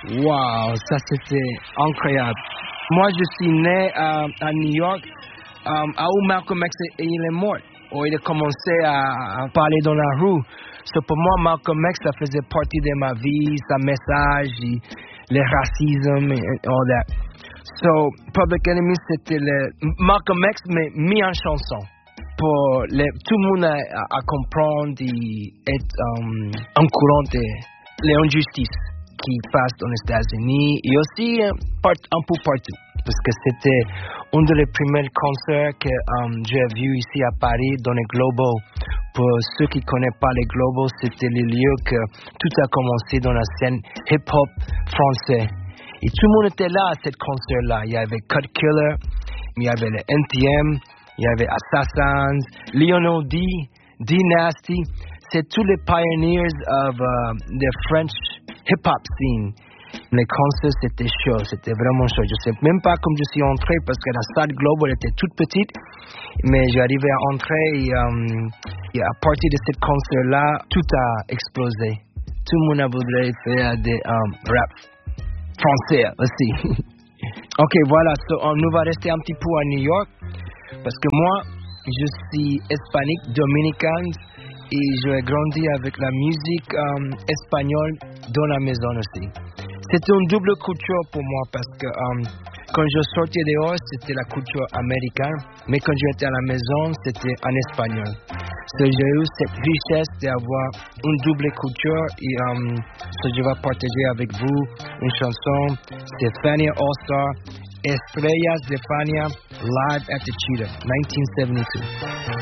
Wow, ça c'était incroyable. Moi, je suis né à New York, où Malcolm X il est mort. Où il a commencé à parler dans la rue. So, pour moi, Malcolm X, ça faisait partie de ma vie, sa message, le racisme et all that. So, Public Enemy, c'était Malcolm X, mais mis en chanson. Pour tout le monde à comprendre et être en courant des injustices qui passent aux États-Unis et aussi un peu partout. Parce que c'était un des premiers concerts que j'ai vu ici à Paris dans les Global. Pour ceux qui ne connaissent pas les Global, c'était le lieu que tout a commencé dans la scène hip-hop français. Et tout le monde était là à ce concert-là. Il y avait Cut Killer, il y avait le NTM, il y avait Assassins, Lionel D, D Nasty. C'est tous les pioneers of the French hip-hop scene. Les concerts, c'était chaud, c'était vraiment chaud. Je sais même pas comment je suis entré parce que la salle Global était toute petite, mais j'arrivais à entrer et à partir de ce concert-là, tout a explosé. Tout le monde a voulu faire des rap français aussi. Ok, voilà, on nous va rester un petit peu à New York parce que moi, je suis hispanique, dominicain et j'ai grandi avec la musique espagnole dans la maison aussi. C'était une double culture pour moi parce que quand je sortais dehors, c'était la culture américaine, mais quand j'étais à la maison, c'était en espagnol. So, j'ai eu cette richesse d'avoir une double culture et je vais partager avec vous une chanson, c'est Fania All-Star, Estrellas de Fania, Live at the Cheetah, 1972.